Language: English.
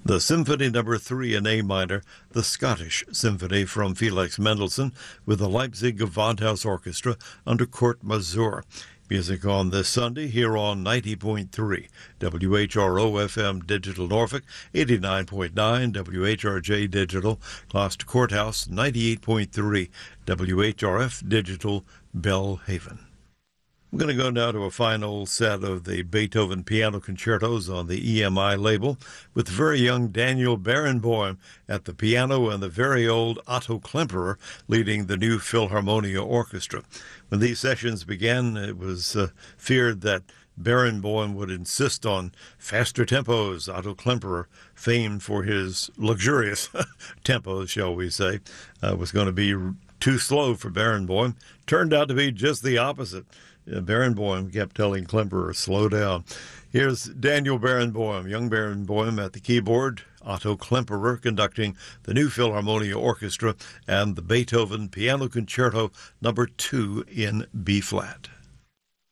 The Symphony Number 3 in A minor, the Scottish Symphony from Felix Mendelssohn, with the Leipzig Gewandhaus Orchestra under Kurt Masur. Music on this Sunday here on 90.3 WHRO FM Digital Norfolk, 89.9 WHRJ Digital Gloucester Courthouse, 98.3 WHRF Digital Belhaven. I'm going to go now to a final set of the Beethoven piano concertos on the EMI label with very young Daniel Barenboim at the piano and the very old Otto Klemperer leading the new Philharmonia Orchestra. When these sessions began, it was feared that Barenboim would insist on faster tempos. Otto Klemperer, famed for his luxurious tempos, shall we say, was going to be too slow for Barenboim. Turned out to be just the opposite. Barenboim kept telling Klemperer, slow down. Here's Daniel Barenboim, young Barenboim at the keyboard, Otto Klemperer conducting the new Philharmonia Orchestra and the Beethoven Piano Concerto Number 2 in B-flat.